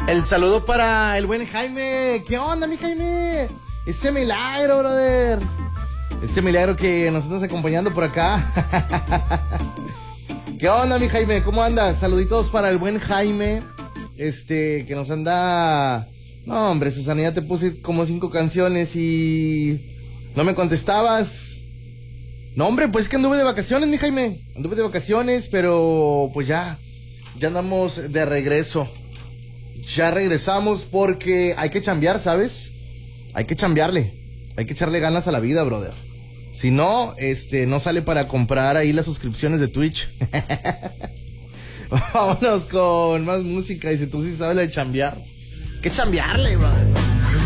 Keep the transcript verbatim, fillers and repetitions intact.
El saludo para el buen Jaime. ¿Qué onda, mi Jaime? Ese milagro, brother. Ese milagro que nos estás acompañando por acá. ¿Qué onda, mi Jaime? ¿Cómo andas? Saluditos para el buen Jaime. Este, que nos anda... No, hombre, Susana, ya te puse como cinco canciones y... ¿no me contestabas? No, hombre, pues es que anduve de vacaciones, mi Jaime. Anduve de vacaciones, pero pues ya. Ya andamos de regreso. Ya regresamos porque hay que chambear, ¿sabes? Hay que chambearle. Hay que echarle ganas a la vida, brother. Si no, este, no sale para comprar ahí las suscripciones de Twitch. Vámonos con más música. Y si tú sí sabes la de chambear, hay que chambearle, brother.